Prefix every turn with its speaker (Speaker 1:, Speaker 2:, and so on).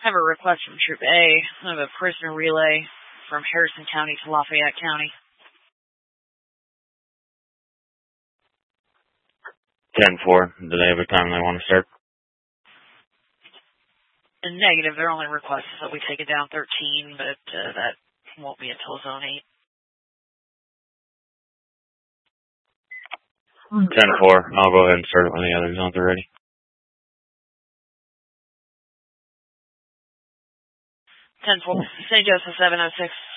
Speaker 1: I have a request from Troop A. I have a prisoner relay from Harrison County to Lafayette County.
Speaker 2: 10-4. Do they have a time they want to start?
Speaker 1: Negative. Their only request is that we take it down 13, but that won't be until Zone 8.
Speaker 2: 10-4. I'll go ahead and start it when the other zones are ready.
Speaker 1: 10-4. St. Joseph 706.